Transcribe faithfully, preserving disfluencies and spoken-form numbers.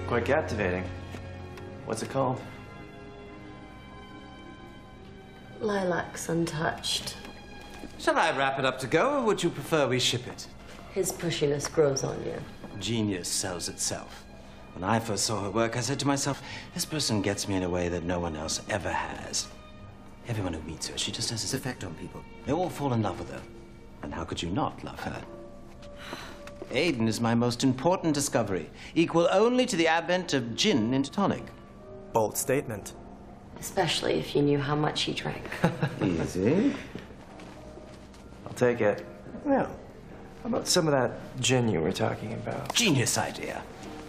Quite captivating. What's it called? Lilacs Untouched. Shall I wrap it up to go, or would you prefer we ship it? His pushiness grows on you. Genius sells itself. When I first saw her work, I said to myself, this person gets me in a way that no one else ever has. Everyone who meets her, she just has this effect on people. They all fall in love with her. And how could you not love her? Aiden is my most important discovery, equal only to the advent of gin into tonic. Bold statement. Especially if you knew how much he drank. Easy. I'll take it. Well, How about some of that gin you were talking about? genius idea.